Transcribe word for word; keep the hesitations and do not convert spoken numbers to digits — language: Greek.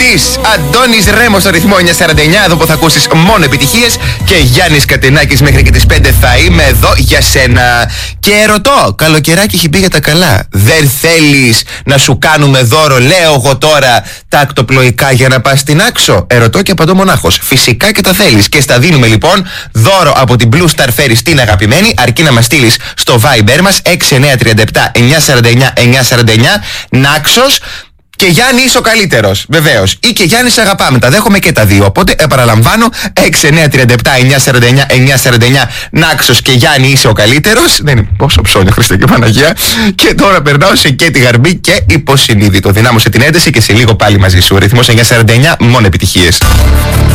Μελετής, Αντώνης Ρέμος στο ρυθμό εννιά σαράντα εννιά, εδώ που θα ακούσεις μόνο επιτυχίες, και Γιάννης Κατενάκης μέχρι και τις πέντε θα είμαι εδώ για σένα. Και ερωτώ, καλοκαιράκι έχει πει για τα καλά. Δεν θέλεις να σου κάνουμε δώρο, λέω εγώ τώρα, τα ακτοπλοϊκά για να πας στην Άξο? Ερωτώ και απαντώ μονάχος. Φυσικά και τα θέλεις. Και στα δίνουμε λοιπόν δώρο από την Blue Star Ferry στην αγαπημένη, αρκεί να μας στείλεις στο Viber μας έξι εννιά τρία επτά εννιά σαράντα εννιά εννιά σαράντα εννιά Νάξος. Και Γιάννη είσαι ο καλύτερος, βεβαίως. Ή και Γιάννη σε αγαπάμε, τα δέχομαι και τα δύο. Οπότε επαναλαμβάνω, έξι εννιά τρία επτά εννιά σαράντα εννιά εννιά σαράντα εννιά Νάξος και Γιάννη είσαι ο καλύτερος. Δεν είναι πόσο ψώνια, Χριστέ και Παναγία. Και τώρα περνάω σε και τη γαρμπή και υποσυνείδητο. Δυνάμωσε την ένταση και σε λίγο πάλι μαζί σου. Ρυθμός εννιά σαράντα εννιά, μόνο επιτυχίες.